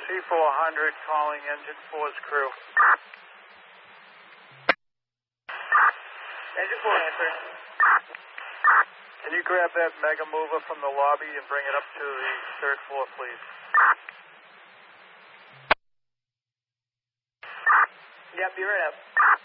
C400 calling engine 4's crew. Engine 4 answer. Can you grab that mega mover from the lobby and bring it up to the third floor, please? Yep, be right up.